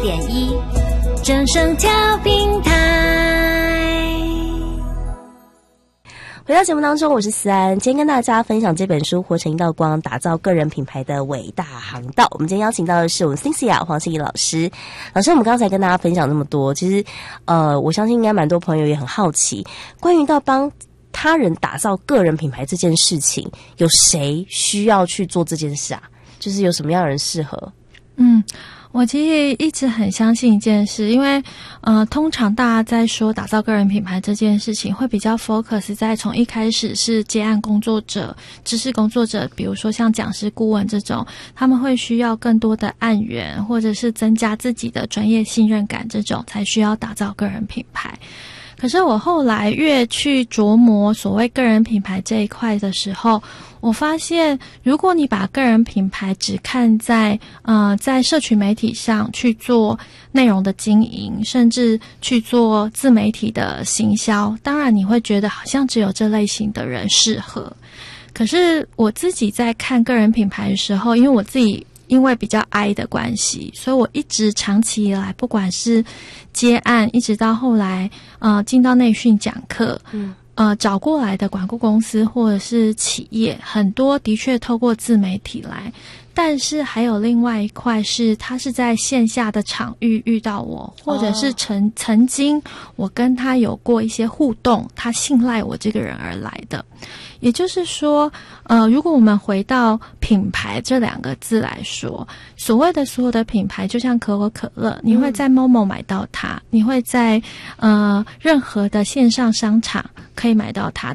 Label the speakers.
Speaker 1: 104.1正声调频台。
Speaker 2: 回到节目当中，我是思安，今天跟大家分享这本书《活成一道光，打造个人品牌的伟大航道》。我们今天邀请到的是我们 Cynthia 黄欣怡老师。老师，我们刚才跟大家分享那么多，其实我相信应该蛮多朋友也很好奇，关于到帮他人打造个人品牌这件事情，有谁需要去做这件事啊？就是有什么样的人适合？
Speaker 3: 我其实一直很相信一件事，因为通常大家在说打造个人品牌这件事情，会比较 focus 在从一开始是接案工作者、知识工作者，比如说像讲师、顾问这种，他们会需要更多的案源，或者是增加自己的专业信任感，这种才需要打造个人品牌。可是我后来越去琢磨所谓个人品牌这一块的时候，我发现如果你把个人品牌只看在社群媒体上去做内容的经营，甚至去做自媒体的行销，当然你会觉得好像只有这类型的人适合。可是我自己在看个人品牌的时候，因为我自己因为比较 I 的关系，所以我一直长期以来，不管是接案，一直到后来进到内训讲课，找过来的管顾公司或者是企业，很多的确透过自媒体来，但是还有另外一块是他是在线下的场域遇到我，或者是曾经我跟他有过一些互动，他信赖我这个人而来的。也就是说如果我们回到品牌这两个字来说，所谓的所有的品牌就像可口可乐，你会在 Momo 买到它，你会在任何的线上商场可以买到它，